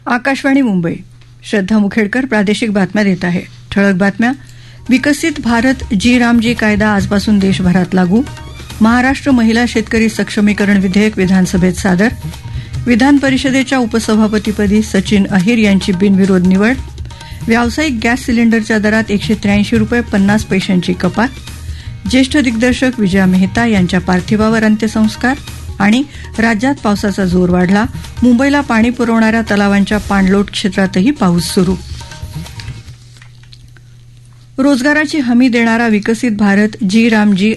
आकाशवाणी मुंबई. श्रद्धा मुखेडकर प्रादेशिक बातम्या देत आहे. ठळक बातम्या. विकसित भारत जी रामजी कायदा आजपासून देशभरात लागू. महाराष्ट्र महिला शेतकरी सक्षमीकरण विधेयक विधानसभेत सादर. विधान परिषदेच्या उपसभापतीपदी सचिन अहिर यांची बिनविरोध निवड. व्यावसायिक गॅस सिलेंडरच्या दरात 183 रुपये 50 पैशांची कपात. ज्येष्ठ दिग्दर्शक विजया मेहता यांच्या पार्थिवावर अंत्यसंस्कार. आणि राज्यात पावसाचा जोर वाढला. मुंबईला पाणी पुरवणाऱ्या तलावांच्या पाणलोट क्षेत्रातही पाऊस सुरू. रोजगाराची हमी देणारा विकसित भारत जी रामजी